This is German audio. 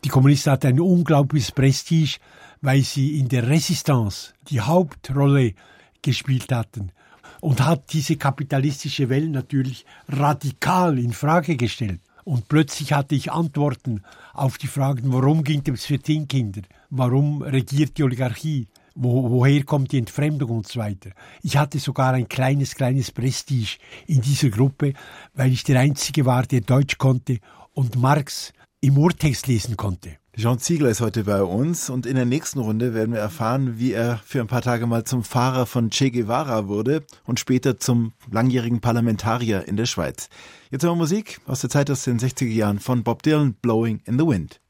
Die Kommunisten hatten ein unglaubliches Prestige, weil sie in der Resistance die Hauptrolle gespielt hatten und hat diese kapitalistische Welt natürlich radikal in Frage gestellt. Und plötzlich hatte ich Antworten auf die Fragen, warum gibt es Viertingkinder, warum regiert die Oligarchie, woher kommt die Entfremdung und so weiter. Ich hatte sogar ein kleines Prestige in dieser Gruppe, weil ich der Einzige war, der Deutsch konnte und Marx im Urtext lesen konnte. Jean Ziegler ist heute bei uns und in der nächsten Runde werden wir erfahren, wie er für ein paar Tage mal zum Fahrer von Che Guevara wurde und später zum langjährigen Parlamentarier in der Schweiz. Jetzt haben wir Musik aus der Zeit aus den 60er Jahren von Bob Dylan, Blowing in the Wind.